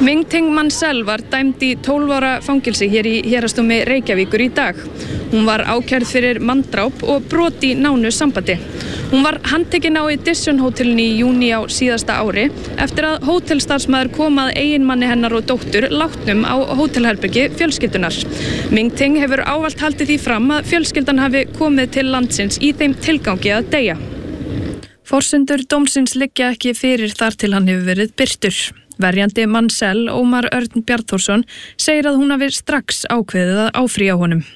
Ming Ting Mansell var dæmd í 12 ára fangelsi hér í héraðsdómi Reykjavíkur í dag. Hún var ákærð fyrir manndráp og brot í nánu sambandi. Hún var handtekin á Edition hótelinu í júní á síðasta ári eftir að hótelstarfsmaður kom að eiginmanni hennar og dóttur látnum á hótelherbergi fjölskyldunar. Ming Ting hefur ávallt haldið því fram að fjölskyldan hafi komið til landsins í þeim tilgangi að deyja. Forsendur dómsins liggja ekki fyrir þar til hann hefur verið birtur. Verjandi Mansell, Ómar Örn Bjarnþórsson, segir að hún hafi strax ákveðið að áfrýja honum.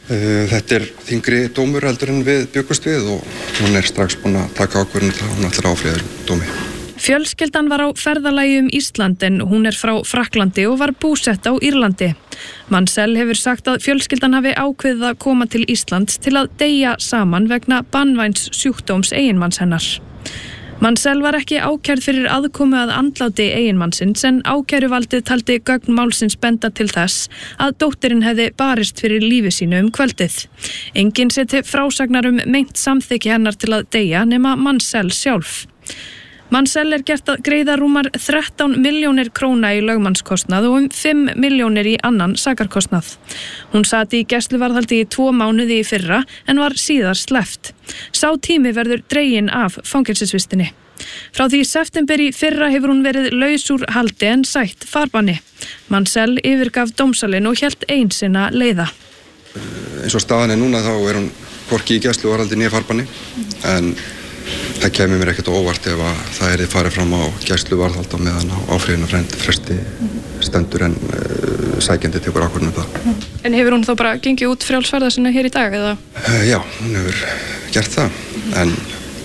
Þetta þyngri dómur heldur en við bjuggumst við og hún strax búin að taka ákvörðun til að hún ætlar að áfrýja dómi. Fjölskyldan var á ferðalagi Ísland en hún frá Frakklandi og var búsett á Írlandi. Mansell hefur sagt að fjölskyldan hafi ákveðið að koma til Íslands til að deyja saman vegna banvæns sjúkdóms eiginmanns hennar. Mansell var ekki ákærð fyrir aðkomu að andláti eiginmannsins en ákæruvaldið taldi gögn málsins benda til þess að dóttirin hefði barist fyrir lífi sínu kvöldið. Enginn seti frásagnar meint samþykki hennar til að deyja nema Mansell sjálf. Mansell gert að greiða rúmar 13 milljónir króna í lögmannskostnað og 5 milljónir í annan sakarkostnað. Hún sat í gæsluvarðhaldi í 2 mánuði í fyrra en var síðar sleppt. Sá tími verður dreginn af fangelsisvistinni. Frá því september í fyrra hefur hún verið laus úr haldi en sætt farbanni. Mansell yfirgaf dómsalinn og hélt einsina leiða. Eins og staðan núna þá hún hvorki í gæsluvarðhaldi né farbanni en það kemur mér ekkert óvart ef að það farið fram á gæsluvarðhald á meðan á áfrýjunarfresti stendur en sækjandi tekur ákvörðun það. En hefur hún þá bara gengið út frjálsferða sinna hér í dag eða? Já, hún hefur gert það en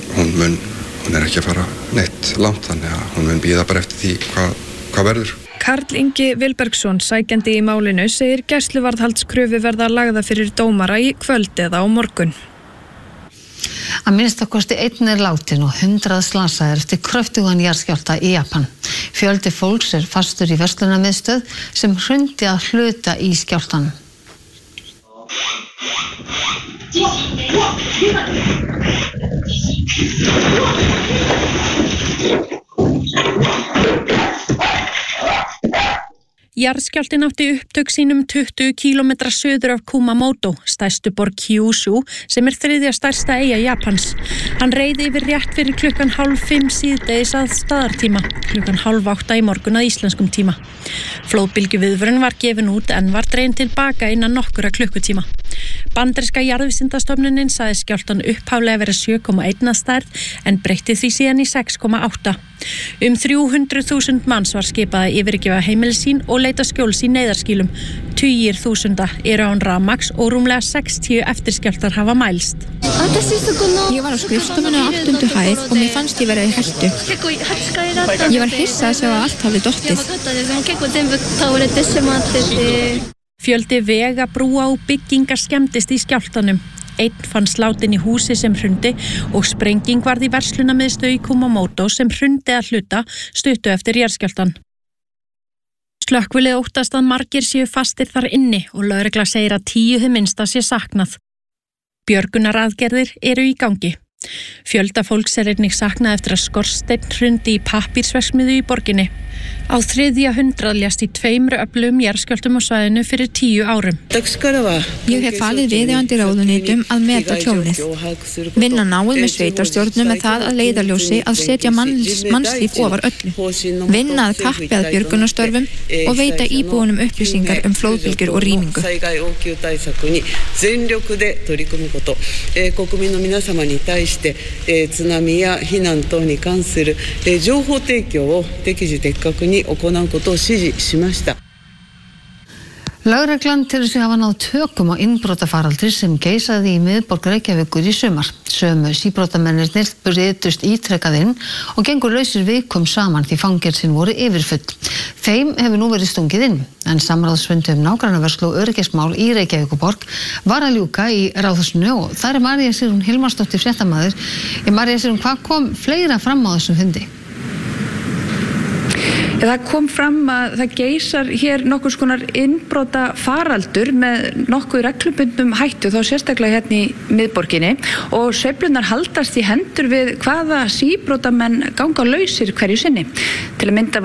hún ekki að fara neitt langt þannig að hún mun bíða bara eftir því hvað verður. Karl Ingi Vilbergsson, sækjandi í málinu, segir gæsluvarðhaldskröfu verða lagða fyrir dómara í kvöld eða á morgun. Að minnstakosti 1 látin og 100 slasaðir eftir kröftugan jarðskjálfta í Japan. Fjöldi fólks fastur í verslunarmiðstöð sem hrundi að hluta í skjálftanum. Jarðskjálftinn átti upptök sínum 20 kílómetra suður af Kumamoto, stærstu borg Kyushu, sem 3. stærsta eyja Japans. Hann reið yfir rétt fyrir 4:30 síðdegis að staðartíma, 7:30 í morgun að íslenskum tíma. Flóðbylgjuviðvörun var gefin út en var dregin tilbaka innan nokkura klukkutíma. Bandaríska jarðvísindastofnunin sagði skjálftan upphaflega vera 7,1 að stærð en breytti því síðan í 6,8. 300.000 manns var skipað að yfirgefa heimili sín og leita skjóls í neyðarskýlum. Tugir þúsunda eru án rafmagns og rúmlega 60 eftirskjálftar hafa mælst. Ég var á skrifstofunni á 8. hæð og mér fannst ég vera í hættu. Ég var hissa að sjá að allt hafði dottið. Fjöldi vega, brúa og bygginga skemmdist í skjálftanum. Einn fannst látin í húsi sem hrundi og sprenging varð í verslunarmiðstöð í Kumamoto sem hrundi að hluta stuttu eftir jarðskjálftan. Slökkvilið óttast að margir séu fastir þar inni og lögregla segir að 10 hið minnsta sé saknað. Björgunaraðgerðir eru í gangi. Fjölda fólks einnig saknað eftir að skorsteinn hrundi í pappírsverksmiðju í borginni. Á 300 lést í 2 öflugum jarðskjálftum á svæðinu fyrir 10 árum. Ég hef falið viðeigandi ráðuneytum að meta tjónið. Vinna náið með sveitarstjórnum með það að leiðarljósi að setja mannslíf ofar öllu. Vinna að kappi að björgunarstörfum og veita íbúunum upplýsingar flóðbylgjur og rýmingu. Lögreglan telur sig hafa náð tökum á innbrotafaraldri sem geisaði í miðborg Reykjavíkur í sumar. Sömu síbrotamennirnir breytust ítrekað inn og gengur lausir vikum saman því fangelsin voru yfirfull. Þeim hefur nú verið stungið inn, en samráðsfundur nágrannavörslu og öryggismál í Reykjavíkurborg var að ljúka í Ráðhúsinu og þar María Sigrún Hilmarsdóttir fréttamaður. María Sigrún, hvað kom fleira fram á þessum fundi? Það kom fram að það geisar hér nokkurs konar innbrota faraldur með nokkuð reglubundnum hættu, þá sérstaklega hérna í miðborginni, og sveiflunar haldast í hendur við hvaða síbrotamenn ganga lausir hverju sinni. Til að mynda